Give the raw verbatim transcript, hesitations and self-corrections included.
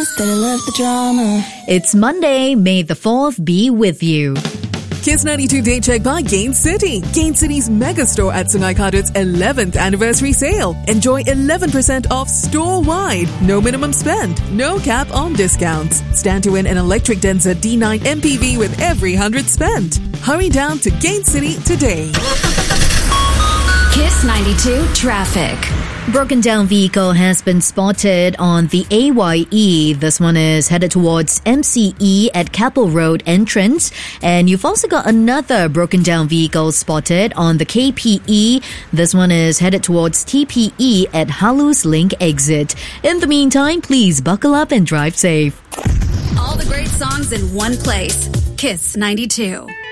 just that I love the drama. It's Monday, May the fourth be with you. Kiss ninety-two Day Check by Gain City. Gain City's mega store at Sungai Khadut's eleventh anniversary sale. Enjoy eleven percent off store-wide. No minimum spend. No cap on discounts. Stand to win an electric Denza D nine M P V with every one hundred spent. Hurry down to Gain City today. Kiss ninety-two Traffic. Broken down vehicle has been spotted on the A Y E. This one is headed towards M C E at Keppel Road entrance. And you've also got another broken down vehicle spotted on the K P E. This one is headed towards T P E at Halus Link exit. In the meantime, please buckle up and drive safe. All the great songs in one place. Kiss ninety-two.